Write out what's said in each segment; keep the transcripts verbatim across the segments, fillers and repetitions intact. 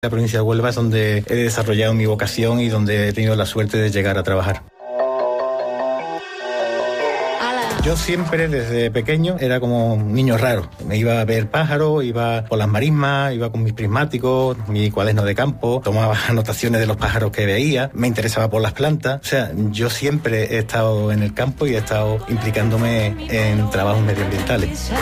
La provincia de Huelva es donde he desarrollado mi vocación y donde he tenido la suerte de llegar a trabajar. Yo siempre, desde pequeño, era como un niño raro. Me iba a ver pájaros, iba por las marismas, iba con mis prismáticos, mi cuaderno de campo, tomaba anotaciones de los pájaros que veía, me interesaba por las plantas. O sea, yo siempre he estado en el campo y he estado implicándome en trabajos medioambientales.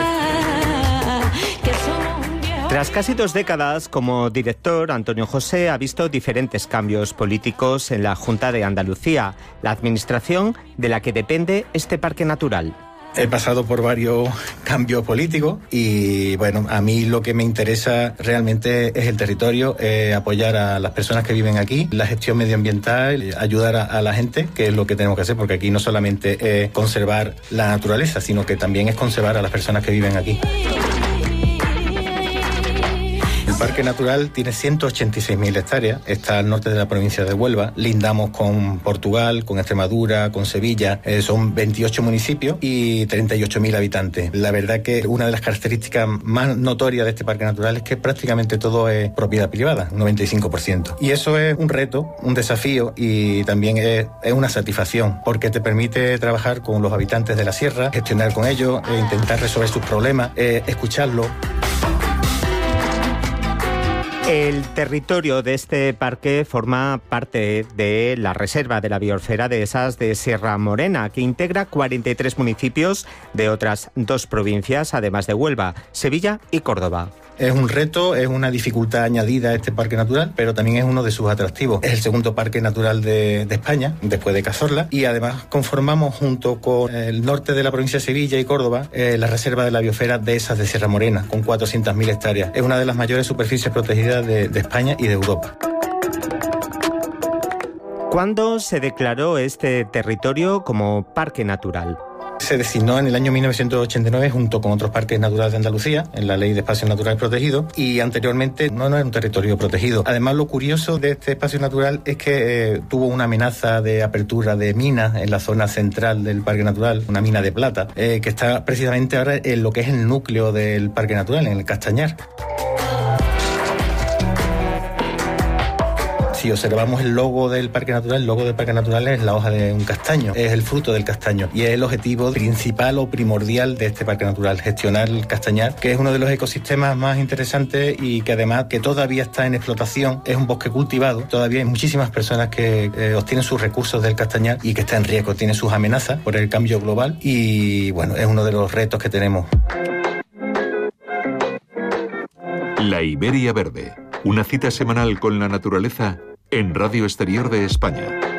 Tras casi dos décadas como director, Antonio José ha visto diferentes cambios políticos en la Junta de Andalucía, la administración de la que depende este parque natural. He pasado por varios cambios políticos y, bueno, a mí lo que me interesa realmente es el territorio, eh, apoyar a las personas que viven aquí, la gestión medioambiental, ayudar a, a la gente, que es lo que tenemos que hacer, porque aquí no solamente es conservar la naturaleza, sino que también es conservar a las personas que viven aquí. El Parque Natural tiene ciento ochenta y seis mil hectáreas, está al norte de la provincia de Huelva, lindamos con Portugal, con Extremadura, con Sevilla, eh, son veintiocho municipios y treinta y ocho mil habitantes. La verdad que una de las características más notorias de este Parque Natural es que prácticamente todo es propiedad privada, un noventa y cinco por ciento. Y eso es un reto, un desafío y también es, es una satisfacción, porque te permite trabajar con los habitantes de la sierra, gestionar con ellos, eh, intentar resolver sus problemas, eh, escucharlos. El territorio de este parque forma parte de la Reserva de la Biosfera Dehesas de Sierra Morena, que integra cuarenta y tres municipios de otras dos provincias, además de Huelva, Sevilla y Córdoba. Es un reto, es una dificultad añadida a este parque natural, pero también es uno de sus atractivos. Es el segundo parque natural de, de España, después de Cazorla, y además conformamos junto con el norte de la provincia de Sevilla y Córdoba eh, la Reserva de la Biosfera Dehesas de Sierra Morena, con cuatrocientas mil hectáreas. Es una de las mayores superficies protegidas de, de España y de Europa. ¿Cuándo se declaró este territorio como parque natural? Se designó en el año mil novecientos ochenta y nueve junto con otros parques naturales de Andalucía en la Ley de Espacios Naturales Protegidos, y anteriormente no, no era un territorio protegido. Además, lo curioso de este espacio natural es que eh, tuvo una amenaza de apertura de minas en la zona central del parque natural, una mina de plata, eh, que está precisamente ahora en lo que es el núcleo del parque natural, en el Castañar. Si observamos el logo del Parque Natural, el logo del Parque Natural es la hoja de un castaño, es el fruto del castaño y es el objetivo principal o primordial de este Parque Natural, gestionar el castañar, que es uno de los ecosistemas más interesantes y que además que todavía está en explotación, es un bosque cultivado, todavía hay muchísimas personas que eh, obtienen sus recursos del castañar y que está en riesgo, tiene sus amenazas por el cambio global y, bueno, es uno de los retos que tenemos. La Iberia Verde, una cita semanal con la naturaleza en Radio Exterior de España.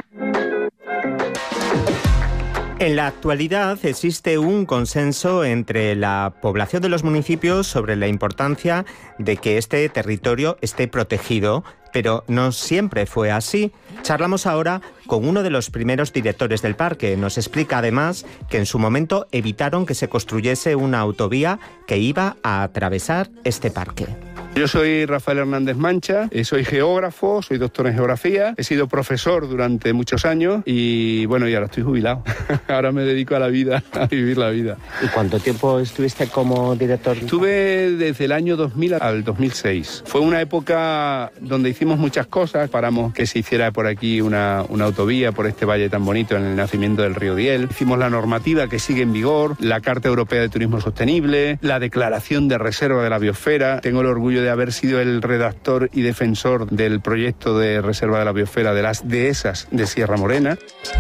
En la actualidad existe un consenso entre la población de los municipios sobre la importancia de que este territorio esté protegido, pero no siempre fue así. Charlamos ahora con uno de los primeros directores del parque. Nos explica además que en su momento evitaron que se construyese una autovía que iba a atravesar este parque. Yo soy Rafael Hernández Mancha, soy geógrafo, soy doctor en geografía, he sido profesor durante muchos años y bueno, y ahora estoy jubilado. Ahora me dedico a la vida, a vivir la vida. ¿Y cuánto tiempo estuviste como director? Estuve desde el año dos mil al dos mil seis. Fue una época donde hicimos muchas cosas, paramos que se hiciera por aquí una, una autovía por este valle tan bonito en el nacimiento del río Diel. Hicimos la normativa que sigue en vigor, la Carta Europea de Turismo Sostenible, la Declaración de Reserva de la Biosfera. Tengo el orgullo de de haber sido el redactor y defensor del proyecto de Reserva de la Biosfera de las Dehesas de Sierra Morena.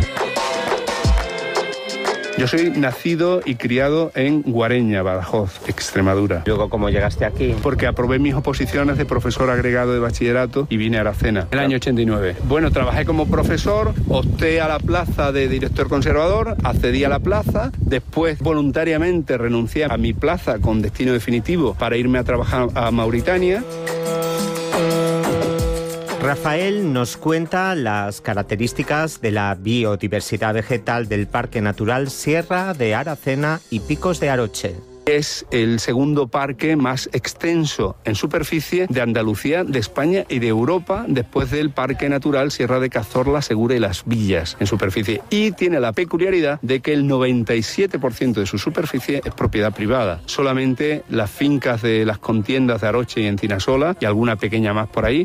Yo soy nacido y criado en Guareña, Badajoz, Extremadura. Luego, ¿cómo llegaste aquí? Porque aprobé mis oposiciones de profesor agregado de bachillerato y vine a Aracena, el año ochenta y nueve. Bueno, trabajé como profesor, opté a la plaza de director conservador, accedí a la plaza, después voluntariamente renuncié a mi plaza con destino definitivo para irme a trabajar a Mauritania. Rafael nos cuenta las características de la biodiversidad vegetal del Parque Natural Sierra de Aracena y Picos de Aroche. Es el segundo parque más extenso en superficie de Andalucía, de España y de Europa, después del Parque Natural Sierra de Cazorla, Segura y Las Villas en superficie. Y tiene la peculiaridad de que el noventa y siete por ciento de su superficie es propiedad privada. Solamente las fincas de las contiendas de Aroche y Encinasola, y alguna pequeña más por ahí,